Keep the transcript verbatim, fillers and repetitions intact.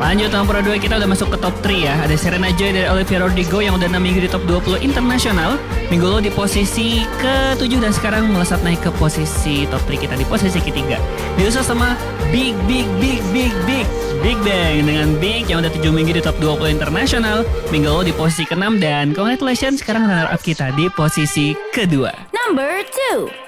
Lanjut nomor dua kita udah masuk ke top tiga ya. Ada Serena Joy dari Olivia Rodrigo yang udah enam minggu di top dua puluh internasional. Minggu lalu di posisi ketujuh dan sekarang melesat naik ke posisi top tiga kita di posisi ketiga. Disusul sama Big Big Big Big Big Big Bang dengan Big yang udah tujuh minggu di top dua puluh internasional. Minggu lalu di posisi keenam dan congratulations sekarang runner up kita di posisi kedua. Number two.